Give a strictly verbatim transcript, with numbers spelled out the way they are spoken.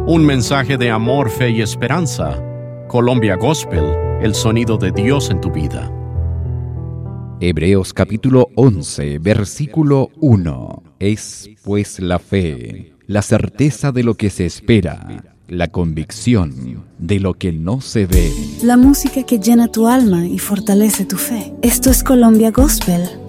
Un mensaje de amor, fe y esperanza. Colombia Gospel, el sonido de Dios en tu vida. Hebreos capítulo once, versículo uno. Es pues la fe, la certeza de lo que se espera, la convicción de lo que no se ve. La música que llena tu alma y fortalece tu fe. Esto es Colombia Gospel,